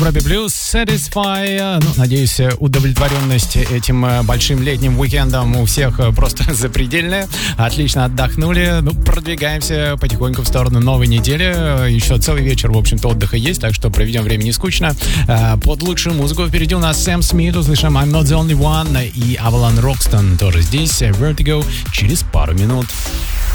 Ruby Blues, Satisfy. Надеюсь, удовлетворенность этим большим летним уикендом у всех просто запредельная. Отлично отдохнули. Продвигаемся потихоньку в сторону новой недели. Еще целый вечер, в общем-то, отдыха есть, так что проведем время не скучно. Под лучшую музыку впереди у нас Сэм Смит, услышим I'm Not The Only One и Avalon Roxton тоже здесь. Vertigo через пару минут.